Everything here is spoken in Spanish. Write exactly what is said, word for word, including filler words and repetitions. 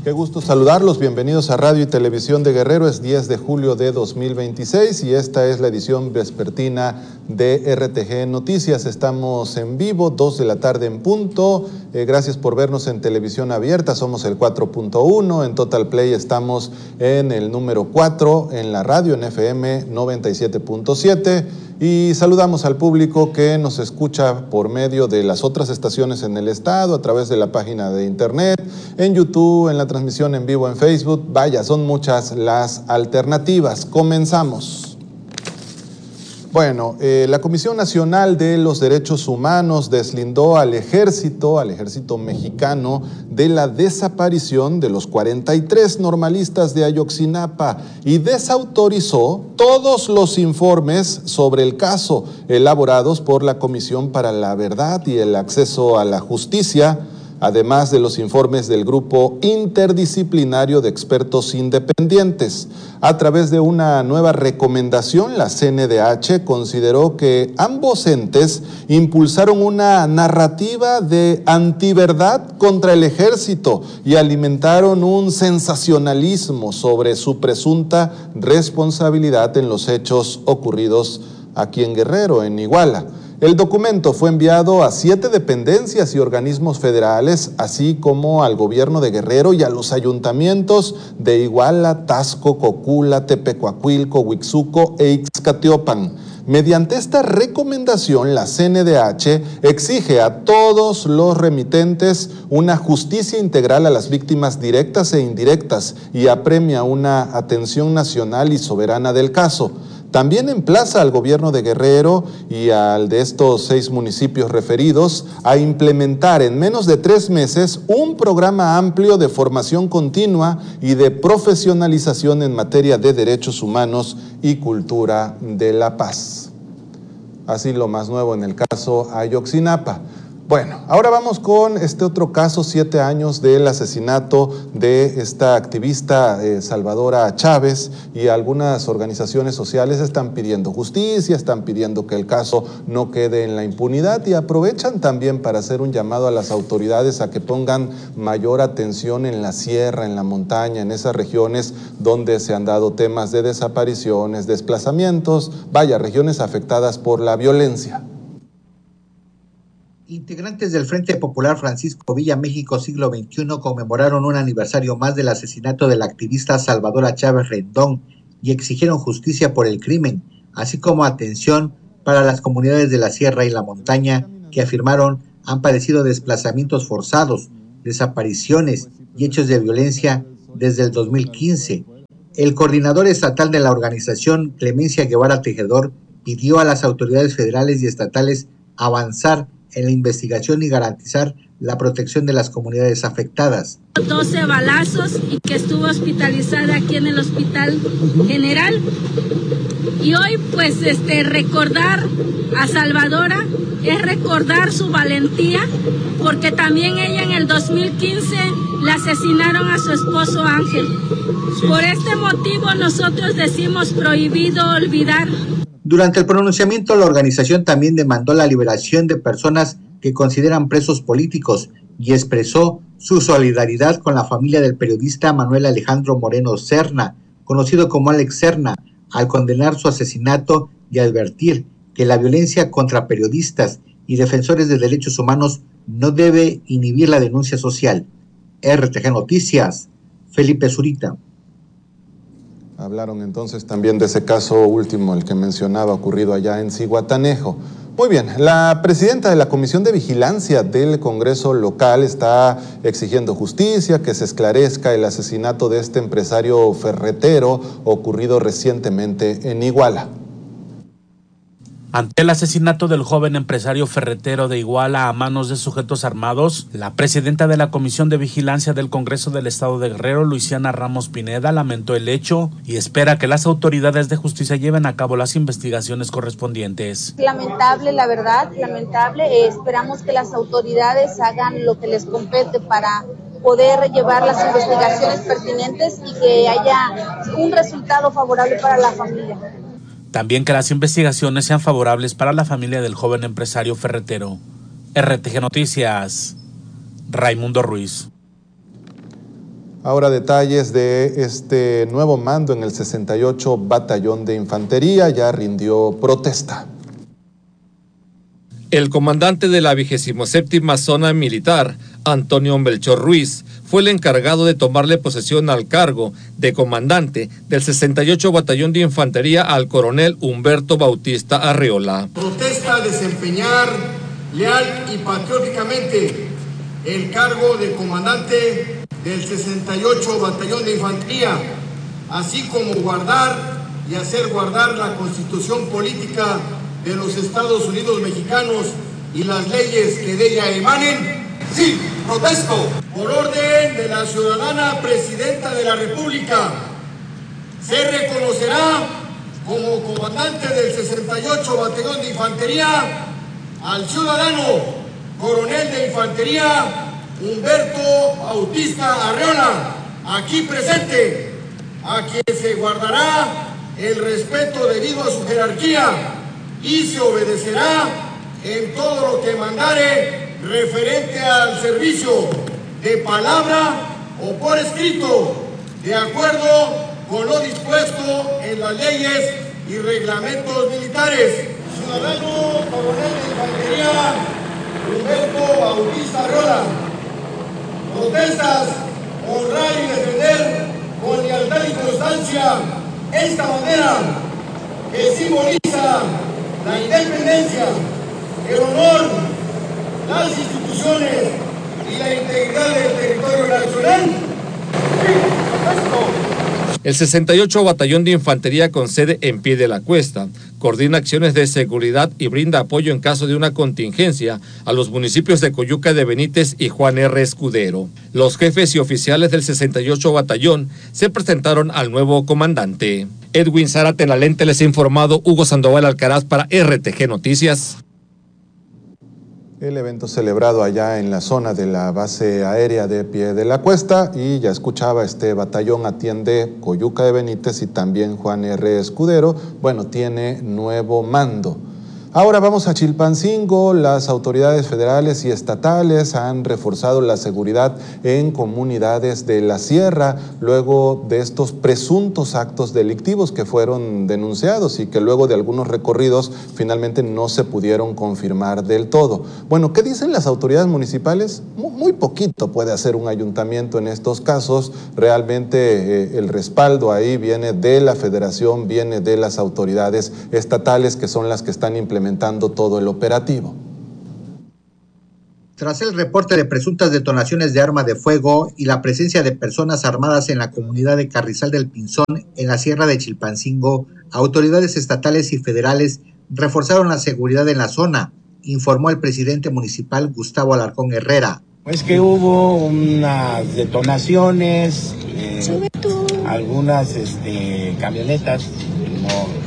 Qué gusto saludarlos, bienvenidos a Radio y Televisión de Guerrero. Es diez de julio de dos mil veintiséis y esta es la edición vespertina de R T G Noticias. Estamos en vivo, dos de la tarde en punto. Eh, gracias por vernos en televisión abierta, somos el cuatro punto uno. En Total Play estamos en el número cuatro, en la radio en F M noventa y siete punto siete. Y saludamos al público que nos escucha por medio de las otras estaciones en el estado, a través de la página de internet, en YouTube, en la transmisión en vivo en Facebook. Vaya, son muchas las alternativas. Comenzamos. Bueno, eh, la Comisión Nacional de los Derechos Humanos deslindó al ejército, al ejército mexicano, de la desaparición de los cuarenta y tres normalistas de Ayotzinapa y desautorizó todos los informes sobre el caso elaborados por la Comisión para la Verdad y el Acceso a la Justicia, además de los informes del Grupo Interdisciplinario de Expertos Independientes. A través de una nueva recomendación, la C N D H consideró que ambos entes impulsaron una narrativa de antiverdad contra el ejército y alimentaron un sensacionalismo sobre su presunta responsabilidad en los hechos ocurridos aquí en Guerrero, en Iguala. El documento fue enviado a siete dependencias y organismos federales, así como al gobierno de Guerrero y a los ayuntamientos de Iguala, Taxco, Cocula, Tepecuacuilco, Huixuco e Ixcatiopan. Mediante esta recomendación, la C N D H exige a todos los remitentes una justicia integral a las víctimas directas e indirectas y apremia una atención nacional y soberana del caso. También emplaza al gobierno de Guerrero y al de estos seis municipios referidos a implementar en menos de tres meses un programa amplio de formación continua y de profesionalización en materia de derechos humanos y cultura de la paz. Así lo más nuevo en el caso Ayotzinapa. Bueno, ahora vamos con este otro caso, siete años del asesinato de esta activista eh, Salvadora Chávez, y algunas organizaciones sociales están pidiendo justicia, están pidiendo que el caso no quede en la impunidad y aprovechan también para hacer un llamado a las autoridades a que pongan mayor atención en la sierra, en la montaña, en esas regiones donde se han dado temas de desapariciones, desplazamientos, vaya, regiones afectadas por la violencia. Integrantes del Frente Popular Francisco Villa México Siglo veintiuno conmemoraron un aniversario más del asesinato de la activista Salvadora Chávez Rendón y exigieron justicia por el crimen, así como atención para las comunidades de la sierra y la montaña que afirmaron han padecido desplazamientos forzados, desapariciones y hechos de violencia desde el dos mil quince. El coordinador estatal de la organización, Clemencia Guevara Tejedor, pidió a las autoridades federales y estatales avanzar en la investigación y garantizar la protección de las comunidades afectadas. doce balazos y que estuvo hospitalizada aquí en el Hospital General. Y hoy pues este recordar a Salvadora es recordar su valentía, porque también ella en el dos mil quince le asesinaron a su esposo Ángel. Por este motivo nosotros decimos prohibido olvidar. Durante el pronunciamiento, la organización también demandó la liberación de personas que consideran presos políticos y expresó su solidaridad con la familia del periodista Manuel Alejandro Moreno Serna, conocido como Alex Serna, al condenar su asesinato y advertir que la violencia contra periodistas y defensores de derechos humanos no debe inhibir la denuncia social. R T G Noticias, Felipe Zurita. Hablaron entonces también de ese caso último, el que mencionaba, ocurrido allá en Zihuatanejo. Muy bien, la presidenta de la Comisión de Vigilancia del Congreso local está exigiendo justicia, que se esclarezca el asesinato de este empresario ferretero ocurrido recientemente en Iguala. Ante el asesinato del joven empresario ferretero de Iguala a manos de sujetos armados, la presidenta de la Comisión de Vigilancia del Congreso del Estado de Guerrero, Luisiana Ramos Pineda, lamentó el hecho y espera que las autoridades de justicia lleven a cabo las investigaciones correspondientes. Lamentable, la verdad, lamentable. Eh, esperamos que las autoridades hagan lo que les compete para poder llevar las investigaciones pertinentes y que haya un resultado favorable para la familia. También que las investigaciones sean favorables para la familia del joven empresario ferretero. R T G Noticias, Raimundo Ruiz. Ahora detalles de este nuevo mando en el sesenta y ocho Batallón de Infantería, ya rindió protesta. El comandante de la vigésima séptima Zona Militar, Antonio Melchor Ruiz, fue el encargado de tomarle posesión al cargo de comandante del sesenta y ocho Batallón de Infantería al coronel Humberto Bautista Arreola. Protesta desempeñar leal y patrióticamente el cargo de comandante del sesenta y ocho Batallón de Infantería, así como guardar y hacer guardar la Constitución Política de los Estados Unidos Mexicanos y las leyes que de ella emanen. Sí, protesto. Por orden de la ciudadana Presidenta de la República, se reconocerá como comandante del sesenta y ocho Batallón de Infantería al ciudadano coronel de Infantería Humberto Bautista Arreola, aquí presente, a quien se guardará el respeto debido a su jerarquía y se obedecerá en todo lo que mandare referente al servicio de palabra o por escrito, de acuerdo con lo dispuesto en las leyes y reglamentos militares. Ciudadano coronel de Infantería Humberto Bautista Arreola, protestas honrar y defender con lealtad y constancia esta bandera que simboliza la independencia, el honor, las instituciones y la integridad del territorio nacional. El sesenta y ocho Batallón de Infantería con sede en Pie de la Cuesta coordina acciones de seguridad y brinda apoyo en caso de una contingencia a los municipios de Coyuca de Benítez y Juan R. Escudero. Los jefes y oficiales del sesenta y ocho Batallón se presentaron al nuevo comandante. Edwin Zárate en la lente, les ha informado Hugo Sandoval Alcaraz para R T G Noticias. El evento celebrado allá en la zona de la base aérea de Pie de la Cuesta, y ya escuchaba, este batallón atiende Coyuca de Benítez y también Juan R. Escudero. Bueno, tiene nuevo mando. Ahora vamos a Chilpancingo. Las autoridades federales y estatales han reforzado la seguridad en comunidades de la sierra luego de estos presuntos actos delictivos que fueron denunciados y que luego de algunos recorridos finalmente no se pudieron confirmar del todo. Bueno, ¿qué dicen las autoridades municipales? Muy poquito puede hacer un ayuntamiento en estos casos. Realmente eh, el respaldo ahí viene de la federación, viene de las autoridades estatales, que son las que están implementando todo el operativo. Tras el reporte de presuntas detonaciones de arma de fuego y la presencia de personas armadas en la comunidad de Carrizal del Pinzón, en la sierra de Chilpancingo, autoridades estatales y federales reforzaron la seguridad en la zona, informó el presidente municipal Gustavo Alarcón Herrera. Es que hubo unas detonaciones, eh, algunas este, camionetas no